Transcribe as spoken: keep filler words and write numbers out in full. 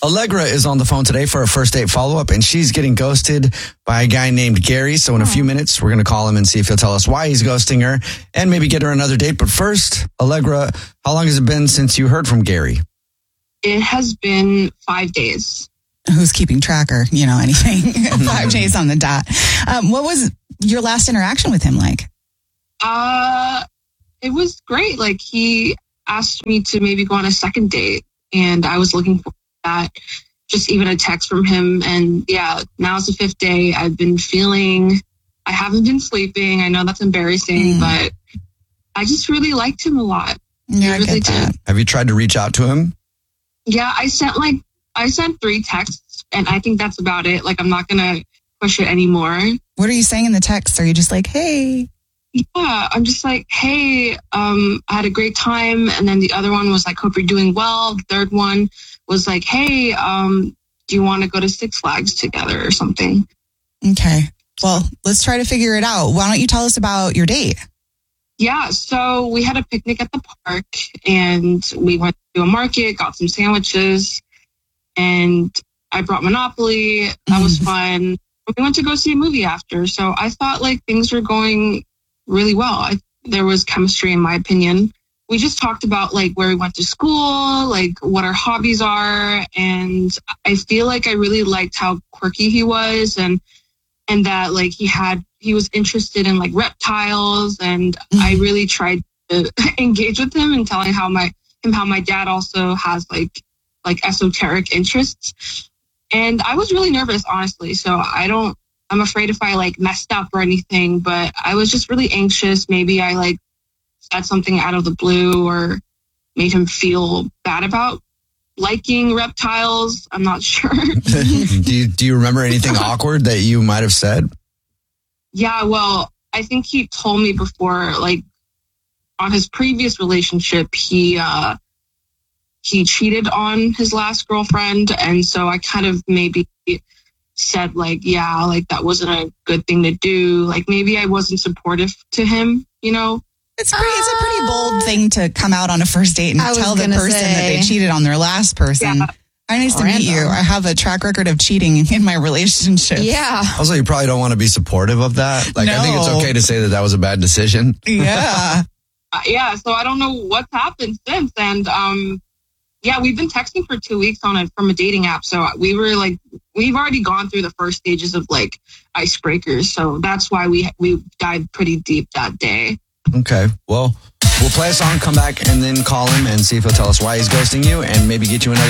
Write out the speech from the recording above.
Allegra is on the phone today for a first date follow-up, and she's getting ghosted by a guy named Gary. So in a few minutes, we're going to call him and see if he'll tell us why he's ghosting her and maybe get her another date. But first, Allegra, how long has it been since you heard from Gary? It has been five days. Who's keeping track or, you know, anything? Five days on the dot. Um, what was your last interaction with him like? Uh, it was great. Like, he asked me to maybe go on a second date, and I was looking for that, just even a text from him. And yeah, now it's the fifth day. I've been feeling, I haven't been sleeping. I know that's embarrassing, mm. but I just really liked him a lot. Yeah, I really really did. Have you tried to reach out to him? Yeah, I sent like, I sent three texts, and I think that's about it. Like, I'm not going to push it anymore. What are you saying in the text? Are you just like, hey? Yeah, I'm just like, hey, um, I had a great time. And then the other one was like, hope you're doing well. The third one was like, hey, um, do you want to go to Six Flags together or something? Okay. Well, let's try to figure it out. Why don't you tell us about your date? Yeah, so we had a picnic at the park, and we went to a market, got some sandwiches, and I brought Monopoly. That was fun. We went to go see a movie after. So I thought like things were going really well. I, there was chemistry in my opinion. We just talked about like where we went to school, like what our hobbies are. And I feel like I really liked how quirky he was, and, and that like he had, he was interested in like reptiles. And mm-hmm. I really tried to engage with him and telling how my, him, how my dad also has like, like esoteric interests. And I was really nervous, honestly. So I don't, I'm afraid if I like messed up or anything, but I was just really anxious. Maybe I like said something out of the blue or made him feel bad about liking reptiles. I'm not sure. do you, do you remember anything awkward that you might have said? Yeah, well, I think he told me before, like on his previous relationship, he, uh, he cheated on his last girlfriend. And so I kind of maybe said like, yeah, like that wasn't a good thing to do. Like maybe I wasn't supportive to him, you know? It's pretty, it's a pretty bold thing to come out on a first date and tell the person say. that they cheated on their last person. Yeah. I nice to meet you. I have a track record of cheating in my relationship. Yeah. Also, you probably don't want to be supportive of that. Like, No. I think it's okay to say that that was a bad decision. Yeah. Uh, yeah, so I don't know what's happened since. And um, yeah, we've been texting for two weeks on it from a dating app. So we were like, we've already gone through the first stages of like icebreakers. So that's why we we dived pretty deep that day. Okay, well, we'll play a song, come back, and then call him and see if he'll tell us why he's ghosting you and maybe get you another